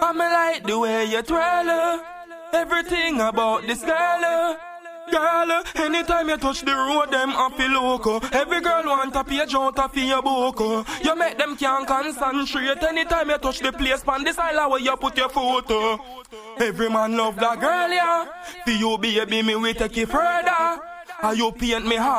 me like the way you twirl. Everything about this girl. Girl, anytime you touch the road, them happy loco. Every girl want a page out of your book. You make them can't concentrate. Anytime you touch the place, pan this island where you put your photo. Every man love that girl, yeah. For you, baby, me we take it further. And you paint me heart.